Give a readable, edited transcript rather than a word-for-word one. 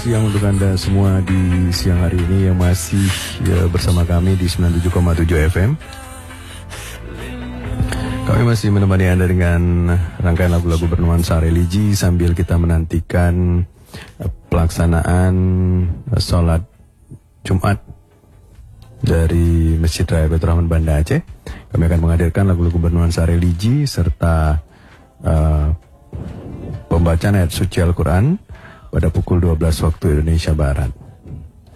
Siang untuk Anda semua di siang hari ini yang masih bersama kami di 97,7 FM. Kami masih menemani Anda dengan rangkaian lagu-lagu bernuansa religi sambil kita menantikan pelaksanaan sholat Jumat dari Masjid Raya Baitur Rahman Banda Aceh. Kami akan menghadirkan lagu-lagu bernuansa religi serta pembacaan ayat suci Al-Quran pada pukul 12 waktu Indonesia Barat.